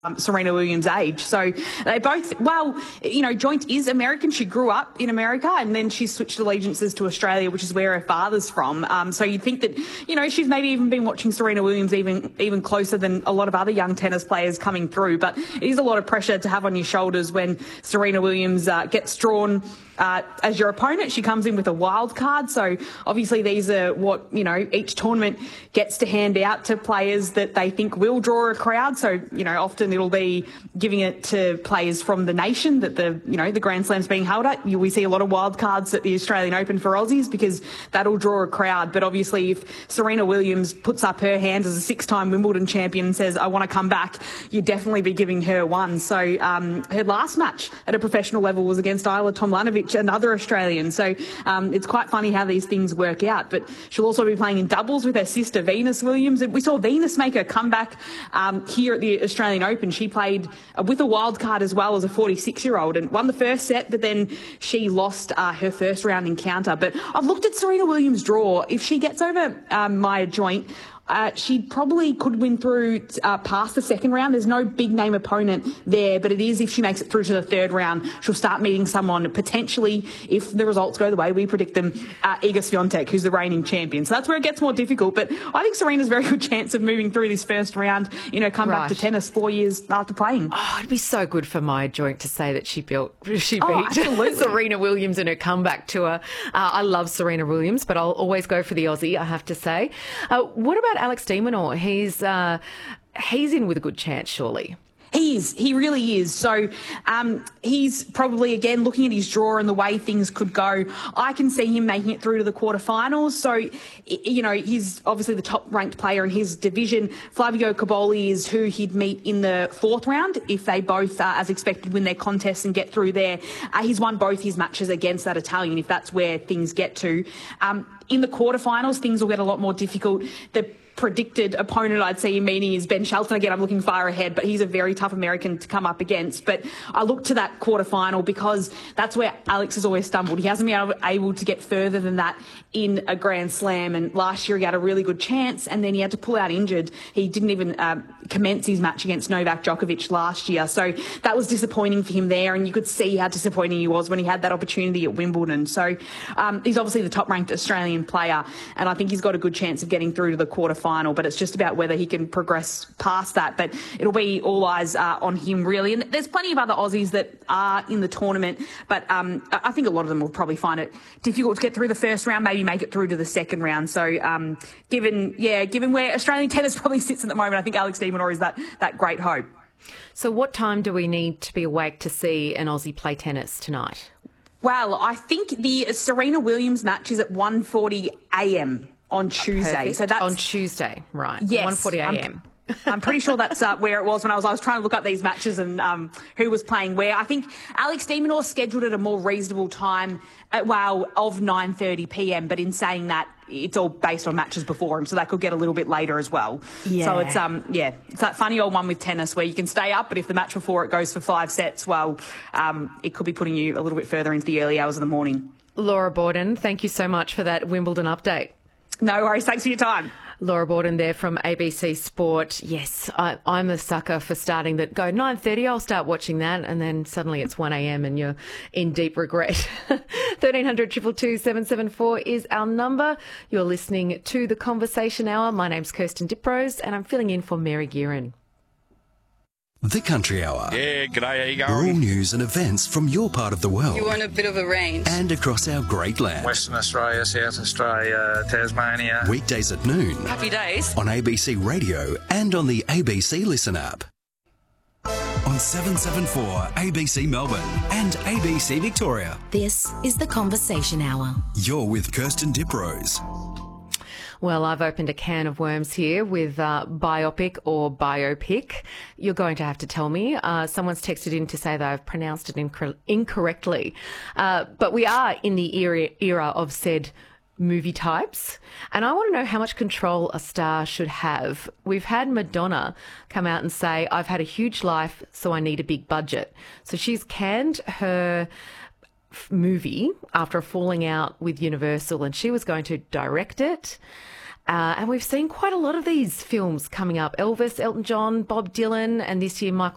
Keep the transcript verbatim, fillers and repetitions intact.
Um, Serena Williams' age. So they both, well, you know, Joint is American. She grew up in America and then she switched allegiances to Australia, which is where her father's from. Um, so you'd think that, you know, she's maybe even been watching Serena Williams even even closer than a lot of other young tennis players coming through. But it is a lot of pressure to have on your shoulders when Serena Williams uh, gets drawn Uh, as your opponent. She comes in with a wild card. So obviously these are what, you know, each tournament gets to hand out to players that they think will draw a crowd. So, you know, often it'll be giving it to players from the nation that the, you know, the Grand Slam's being held at. We see a lot of wild cards at the Australian Open for Aussies because that'll draw a crowd. But obviously if Serena Williams puts up her hand as a six-time Wimbledon champion and says, I want to come back, you'd definitely be giving her one. So um, her last match at a professional level was against Isla Tomljanovic, another Australian. So um, it's quite funny how these things work out. But she'll also be playing in doubles with her sister Venus Williams. And we saw Venus make a comeback um, here at the Australian Open. She played uh, with a wild card as well as a forty-six-year-old and won the first set, but then she lost uh, her first round encounter. But I've looked at Serena Williams' draw. If she gets over um, Maya Joint, Uh, she probably could win through uh, past the second round. There's no big name opponent there, but it is if she makes it through to the third round, she'll start meeting someone potentially, if the results go the way we predict them, uh, Iga Swiatek, who's the reigning champion. So that's where it gets more difficult. But I think Serena's a very good chance of moving through this first round, you know, come Right. back to tennis four years after playing. Oh, it'd be so good for Maya Joint to say that she built, she Oh, beat absolutely. Serena Williams in her comeback tour. Uh, I love Serena Williams, but I'll always go for the Aussie, I have to say. Uh, what about Alex de Minaur? He's uh, he's in with a good chance, surely. He is. He really is. So um, he's probably, again, looking at his draw and the way things could go, I can see him making it through to the quarterfinals. So, you know, he's obviously the top-ranked player in his division. Flavio Caboli is who he'd meet in the fourth round if they both, uh, as expected, win their contests and get through there. Uh, he's won both his matches against that Italian, if that's where things get to. Um, in the quarterfinals, things will get a lot more difficult. The predicted opponent I'd see him meeting is Ben Shelton. Again, I'm looking far ahead, but he's a very tough American to come up against. But I look to that quarterfinal because that's where Alex has always stumbled. He hasn't been able to get further than that in a Grand Slam. And last year he had a really good chance and then he had to pull out injured. He didn't even um, commence his match against Novak Djokovic last year. So that was disappointing for him there. And you could see how disappointing he was when he had that opportunity at Wimbledon. So um, he's obviously the top-ranked Australian player. And I think he's got a good chance of getting through to the quarterfinal. But it's just about whether he can progress past that. But it'll be all eyes uh, on him, really. And there's plenty of other Aussies that are in the tournament, but um, I think a lot of them will probably find it difficult to get through the first round, maybe make it through to the second round. So um, given, yeah, given where Australian tennis probably sits at the moment, I think Alex de Minaur is that, that great hope. So what time do we need to be awake to see an Aussie play tennis tonight? Well, I think the Serena Williams match is at one forty a m on Tuesday. Perfect. So that's on Tuesday, right? Yes, one forty a m I'm, I'm pretty sure that's uh, where it was when I was I was trying to look up these matches and um, who was playing where. I think Alex de Minaur scheduled at a more reasonable time, at, well, of nine thirty p m. But in saying that, it's all based on matches before him, so that could get a little bit later as well. Yeah. So it's um yeah, it's that funny old one with tennis where you can stay up, but if the match before it goes for five sets, well, um, it could be putting you a little bit further into the early hours of the morning. Laura Borden, thank you so much for that Wimbledon update. No worries. Thanks for your time. Laura Borden there from A B C Sport. Yes, I, I'm a sucker for starting that. Go nine thirty, I'll start watching that, and then suddenly it's one a m and you're in deep regret. thirteen hundred, two two two, seven seven four is our number. You're listening to The Conversation Hour. My name's Kirsten Diprose, and I'm filling in for Mary Gearin. The Country Hour. Yeah, g'day, how you All going? news and events from your part of the world. You want a bit of a range. And across our great land. Western Australia, South Australia, Tasmania. Weekdays at noon. Happy days. On A B C Radio and on the A B C Listen app. On seven seven four A B C Melbourne and A B C Victoria. This is The Conversation Hour. You're with Kirsten Diprose. Well, I've opened a can of worms here with uh, biopic or biopic. You're going to have to tell me. Uh, someone's texted in to say that I've pronounced it inc- incorrectly. Uh, but we are in the era, era of said movie types. And I want to know how much control a star should have. We've had Madonna come out and say, I've had a huge life, so I need a big budget. So she's canned her movie after a falling out with Universal, and she was going to direct it. Uh, and we've seen quite a lot of these films coming up. Elvis, Elton John, Bob Dylan, and this year Michael